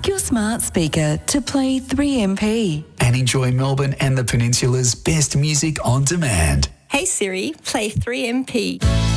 Ask your smart speaker to play 3MP. And enjoy Melbourne and the Peninsula's best music on demand. Hey Siri, play 3MP.